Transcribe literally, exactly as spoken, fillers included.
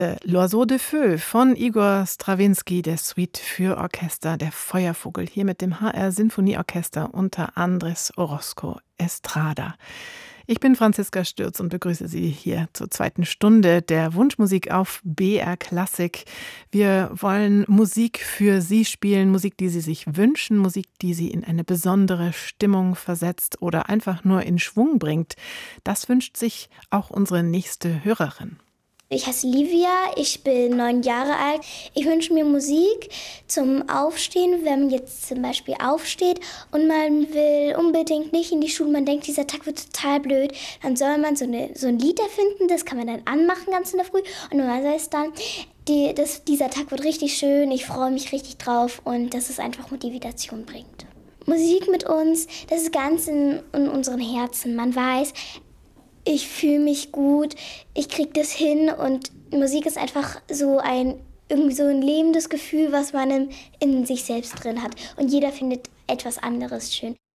äh, L'Oiseau de Feu von Igor Strawinski, der Suite für Orchester, der Feuervogel, hier mit dem H R Sinfonieorchester unter Andres Orozco Estrada. Ich bin Franziska Stürz und begrüße Sie hier zur zweiten Stunde der Wunschmusik auf B R Klassik. Wir wollen Musik für Sie spielen, Musik, die Sie sich wünschen, Musik, die Sie in eine besondere Stimmung versetzt oder einfach nur in Schwung bringt. Das wünscht sich auch unsere nächste Hörerin. Ich heiße Livia, ich bin neun Jahre alt. Ich wünsche mir Musik zum Aufstehen, wenn man jetzt zum Beispiel aufsteht und man will unbedingt nicht in die Schule, man denkt, dieser Tag wird total blöd, dann soll man so, eine, so ein Lied erfinden, das kann man dann anmachen ganz in der Früh und man heißt es dann, die, das, dieser Tag wird richtig schön, ich freue mich richtig drauf und dass es einfach Motivation bringt. Musik mit uns, das ist ganz in, in unseren Herzen. Man weiß, ich fühle mich gut, ich kriege das hin und Musik ist einfach so ein, irgendwie so ein lebendes Gefühl, was man in, in sich selbst drin hat. Und jeder findet etwas anderes schön.